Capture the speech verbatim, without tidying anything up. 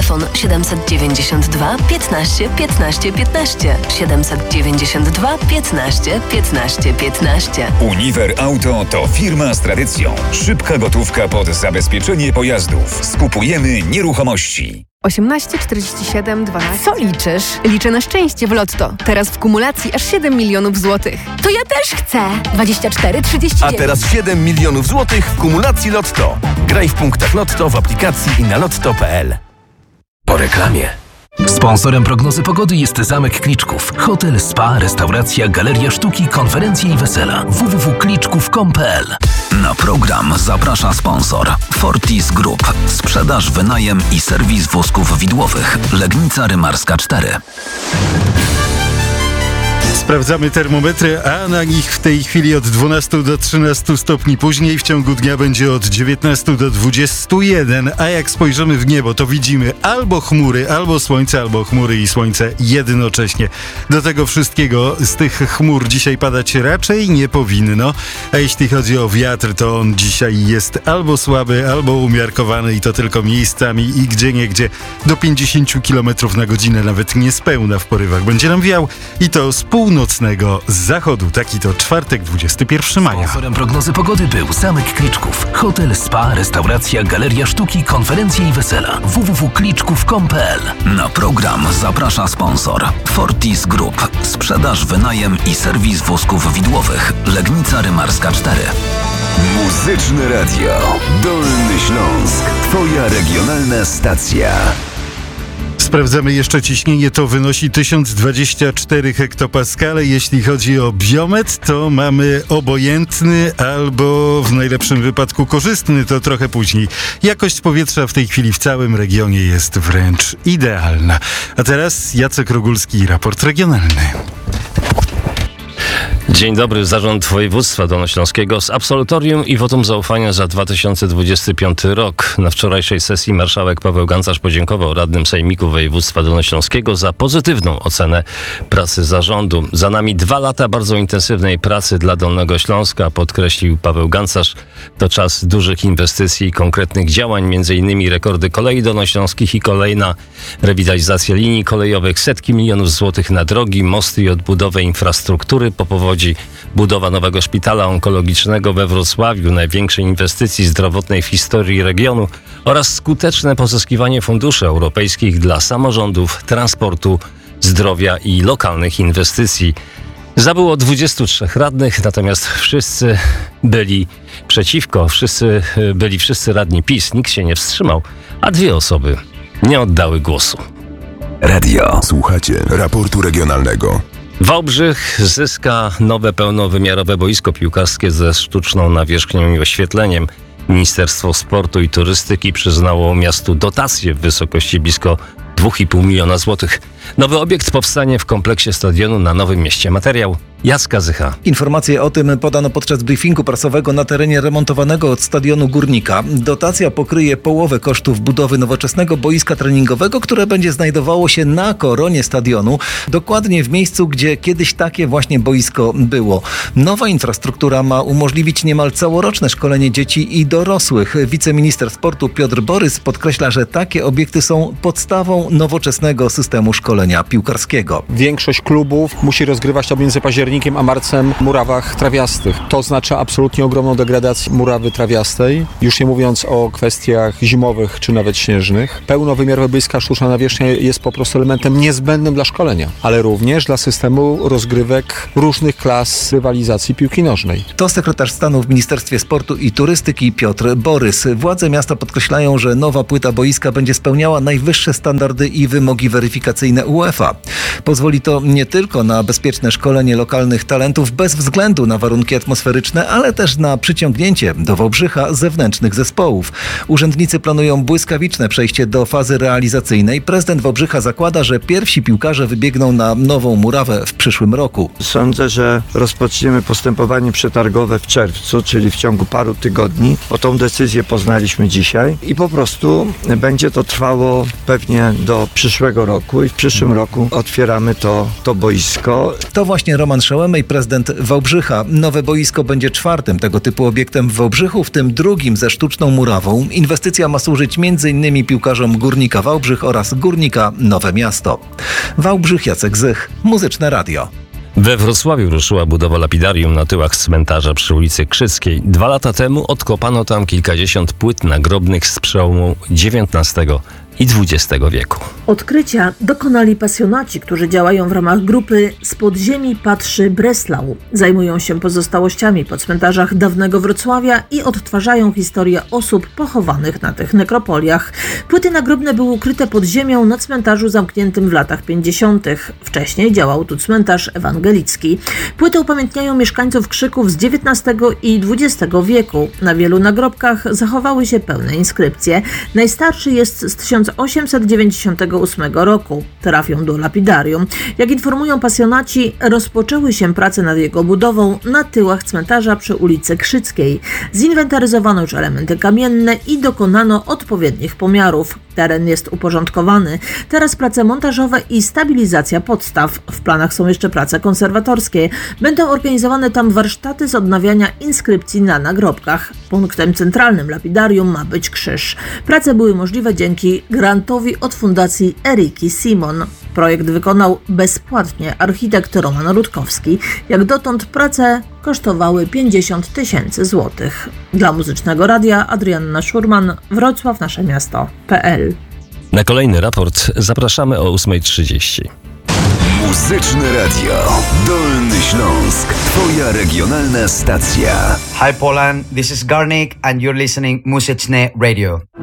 Telefon siedem dziewięćdziesiąt dwa piętnaście piętnaście piętnaście. siedem dziewięćdziesiąt dwa piętnaście piętnaście piętnaście. Uniwer Auto to firma z tradycją. Szybka gotówka pod zabezpieczenie pojazdów. Skupujemy nieruchomości. osiemnaście czterdzieści siedem dwanaście. Co liczysz? Liczę na szczęście w Lotto. Teraz w kumulacji aż siedem milionów złotych. To ja też chcę. dwadzieścia cztery trzydzieści dziewięć. A teraz siedem milionów złotych w kumulacji Lotto. Graj w punktach Lotto w aplikacji i na lotto kropka p l. Po reklamie. Sponsorem prognozy pogody jest Zamek Kliczków. Hotel, spa, restauracja, galeria sztuki, konferencje i wesela. w w w kropka kliczków kropka com kropka p l. Na program zaprasza sponsor Fortis Group. Sprzedaż, wynajem i serwis wózków widłowych. Legnica Rymarska cztery. Sprawdzamy termometry, a na nich w tej chwili od dwunastu do trzynastu stopni. Później w ciągu dnia będzie od dziewiętnastu do dwudziestu jeden, a jak spojrzymy w niebo, to widzimy albo chmury, albo słońce, albo chmury i słońce jednocześnie. Do tego wszystkiego z tych chmur dzisiaj padać raczej nie powinno, a jeśli chodzi o wiatr, to on dzisiaj jest albo słaby, albo umiarkowany i to tylko miejscami i gdzieniegdzie do pięćdziesięciu kilometrów na godzinę, nawet niespełna w porywach. Będzie nam wiał i to z północy nocnego z zachodu. Taki to czwartek, dwudziestego pierwszego maja. Sponsorem prognozy pogody był Zamek Kliczków. Hotel, spa, restauracja, galeria sztuki, konferencje i wesela. w w w kropka kliczków kropka com kropka p l. Na program zaprasza sponsor Fortis Group. Sprzedaż, wynajem i serwis wózków widłowych. Legnica Rymarska cztery. Muzyczne Radio. Dolny Śląsk. Twoja regionalna stacja. Sprawdzamy jeszcze ciśnienie, to wynosi tysiąc dwadzieścia cztery hektopaskale. Jeśli chodzi o biometr, to mamy obojętny albo w najlepszym wypadku korzystny, to trochę później. Jakość powietrza w tej chwili w całym regionie jest wręcz idealna. A teraz Jacek Rogulski, raport regionalny. Dzień dobry. Zarząd Województwa Dolnośląskiego z absolutorium i wotum zaufania za dwa tysiące dwudziesty piąty rok. Na wczorajszej sesji marszałek Paweł Gancarz podziękował radnym Sejmiku Województwa Dolnośląskiego za pozytywną ocenę pracy zarządu. Za nami dwa lata bardzo intensywnej pracy dla Dolnego Śląska, podkreślił Paweł Gancarz. To czas dużych inwestycji i konkretnych działań, między innymi rekordy kolei dolnośląskich i kolejna rewitalizacja linii kolejowych, setki milionów złotych na drogi, mosty i odbudowę infrastruktury po powodzi, budowa nowego szpitala onkologicznego we Wrocławiu, największej inwestycji zdrowotnej w historii regionu oraz skuteczne pozyskiwanie funduszy europejskich dla samorządów, transportu, zdrowia i lokalnych inwestycji. Zabyło dwudziestu trzech radnych, natomiast wszyscy byli przeciwko, wszyscy byli wszyscy radni PiS, nikt się nie wstrzymał, a dwie osoby nie oddały głosu. Radio. Słuchacie raportu regionalnego. Wałbrzych zyska nowe pełnowymiarowe boisko piłkarskie ze sztuczną nawierzchnią i oświetleniem. Ministerstwo Sportu i Turystyki przyznało miastu dotację w wysokości blisko dwa i pół miliona złotych. Nowy obiekt powstanie w kompleksie stadionu na Nowym Mieście. Materiał Jacka Zycha. Informacje o tym podano podczas briefingu prasowego na terenie remontowanego od stadionu Górnika. Dotacja pokryje połowę kosztów budowy nowoczesnego boiska treningowego, które będzie znajdowało się na koronie stadionu, dokładnie w miejscu, gdzie kiedyś takie właśnie boisko było. Nowa infrastruktura ma umożliwić niemal całoroczne szkolenie dzieci i dorosłych. Wiceminister sportu Piotr Borys podkreśla, że takie obiekty są podstawą nowoczesnego systemu szkolenia piłkarskiego. Większość klubów musi rozgrywać to między październikiem a marcem w murawach trawiastych. To oznacza absolutnie ogromną degradację murawy trawiastej, już nie mówiąc o kwestiach zimowych czy nawet śnieżnych. Pełnowymiarowe boiska, sztuczna nawierzchnia jest po prostu elementem niezbędnym dla szkolenia, ale również dla systemu rozgrywek różnych klas rywalizacji piłki nożnej. To sekretarz stanu w Ministerstwie Sportu i Turystyki Piotr Borys. Władze miasta podkreślają, że nowa płyta boiska będzie spełniała najwyższe standardy i wymogi weryfikacyjne UEFA. Pozwoli to nie tylko na bezpieczne szkolenie lokalnych talentów bez względu na warunki atmosferyczne, ale też na przyciągnięcie do Wałbrzycha zewnętrznych zespołów. Urzędnicy planują błyskawiczne przejście do fazy realizacyjnej. Prezydent Wałbrzycha zakłada, że pierwsi piłkarze wybiegną na nową murawę w przyszłym roku. Sądzę, że rozpoczniemy postępowanie przetargowe w czerwcu, czyli w ciągu paru tygodni. O tą decyzję poznaliśmy dzisiaj i po prostu będzie to trwało pewnie do przyszłego roku i w przyszłym przyszłym roku otwieramy to, to boisko. To właśnie Roman Szołemej, prezydent Wałbrzycha. Nowe boisko będzie czwartym tego typu obiektem w Wałbrzychu, w tym drugim ze sztuczną murawą. Inwestycja ma służyć między innymi piłkarzom Górnika Wałbrzych oraz Górnika Nowe Miasto. Wałbrzych, Jacek Zych, Muzyczne Radio. We Wrocławiu ruszyła budowa lapidarium na tyłach cmentarza przy ulicy Krzyckiej. Dwa lata temu odkopano tam kilkadziesiąt płyt nagrobnych z przełomu dziewiętnastego i dwudziestego wieku. Odkrycia dokonali pasjonaci, którzy działają w ramach grupy Z podziemi patrzy Breslau. Zajmują się pozostałościami po cmentarzach dawnego Wrocławia i odtwarzają historię osób pochowanych na tych nekropoliach. Płyty nagrobne były ukryte pod ziemią na cmentarzu zamkniętym w latach pięćdziesiątych. Wcześniej działał tu cmentarz ewangelicki. Płyty upamiętniają mieszkańców Krzyków z dziewiętnastego i dwudziestego wieku. Na wielu nagrobkach zachowały się pełne inskrypcje. Najstarszy jest z tysiąc osiemset dziewięćdziesiątego ósmego roku. Trafią do lapidarium. Jak informują pasjonaci, rozpoczęły się prace nad jego budową na tyłach cmentarza przy ulicy Krzyckiej. Zinwentaryzowano już elementy kamienne i dokonano odpowiednich pomiarów. Teren jest uporządkowany. Teraz prace montażowe i stabilizacja podstaw. W planach są jeszcze prace konserwatorskie. Będą organizowane tam warsztaty z odnawiania inskrypcji na nagrobkach. Punktem centralnym lapidarium ma być krzyż. Prace były możliwe dzięki grantowi od Fundacji Eriki Simon. Projekt wykonał bezpłatnie architekt Roman Rutkowski. Jak dotąd prace kosztowały pięćdziesiąt tysięcy złotych. Dla Muzycznego Radia Adrianna Szurman, Wrocław, nasze miasto kropka pe el. Na kolejny raport zapraszamy o ósma trzydzieści. Muzyczne Radio. Dolny Śląsk. Twoja regionalna stacja. Hi Poland, this is Garnik and you're listening Muzyczne Radio.